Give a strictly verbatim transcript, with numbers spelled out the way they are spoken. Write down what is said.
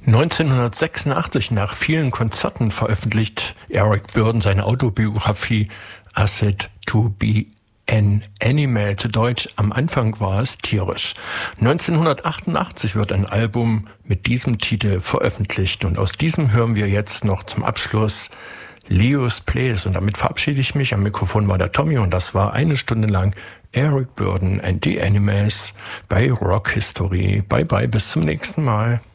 neunzehnhundertsechsundachtzig, nach vielen Konzerten, veröffentlicht Eric Burdon seine Autobiografie Acid to be an Animal, zu Deutsch, am Anfang war es tierisch. neunzehnhundertachtundachtzig wird ein Album mit diesem Titel veröffentlicht und aus diesem hören wir jetzt noch zum Abschluss Leo's Place und damit verabschiede ich mich. Am Mikrofon war der Tommy und das war eine Stunde lang Eric Burdon and the Animals bei Rock History. Bye bye, bis zum nächsten Mal.